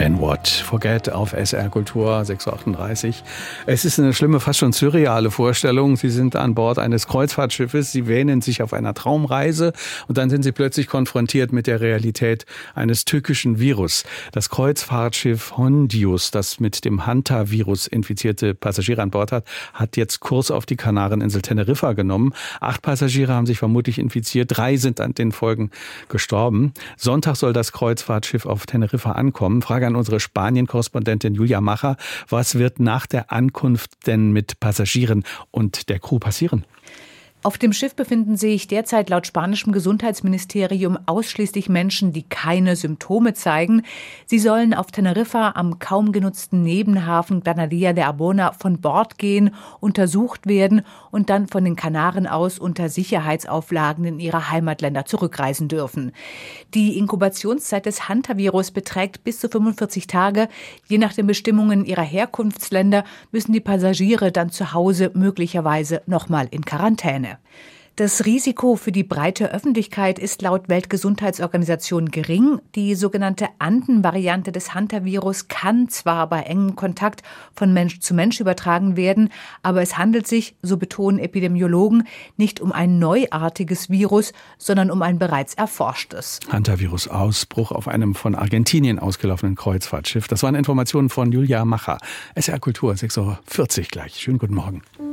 Ben Watt, Forget auf SR Kultur, 6.38 Uhr. Es ist eine schlimme, fast schon surreale Vorstellung. Sie sind an Bord eines Kreuzfahrtschiffes, Sie wähnen sich auf einer Traumreise und dann sind Sie plötzlich konfrontiert mit der Realität eines tückischen Virus. Das Kreuzfahrtschiff Hondius, das mit dem Hantavirus infizierte Passagiere an Bord hat, hat jetzt Kurs auf die Kanareninsel Teneriffa genommen. 8 Passagiere haben sich vermutlich infiziert, 3 sind an den Folgen gestorben. Sonntag soll das Kreuzfahrtschiff auf Teneriffa ankommen. Frage an unsere Spanien-Korrespondentin Julia Macher. Was wird nach der Ankunft denn mit Passagieren und der Crew passieren? Auf dem Schiff befinden sich derzeit laut spanischem Gesundheitsministerium ausschließlich Menschen, die keine Symptome zeigen. Sie sollen auf Teneriffa am kaum genutzten Nebenhafen Granadilla de Arbona von Bord gehen, untersucht werden und dann von den Kanaren aus unter Sicherheitsauflagen in ihre Heimatländer zurückreisen dürfen. Die Inkubationszeit des Hantavirus beträgt bis zu 45 Tage. Je nach den Bestimmungen ihrer Herkunftsländer müssen die Passagiere dann zu Hause möglicherweise nochmal in Quarantäne. Das Risiko für die breite Öffentlichkeit ist laut Weltgesundheitsorganisation gering. Die sogenannte Anden-Variante des Hantavirus kann zwar bei engem Kontakt von Mensch zu Mensch übertragen werden, aber es handelt sich, so betonen Epidemiologen, nicht um ein neuartiges Virus, sondern um ein bereits erforschtes. Hantavirus-Ausbruch auf einem von Argentinien ausgelaufenen Kreuzfahrtschiff. Das waren Informationen von Julia Macher. SR Kultur, 6.40 Uhr gleich. Schönen guten Morgen.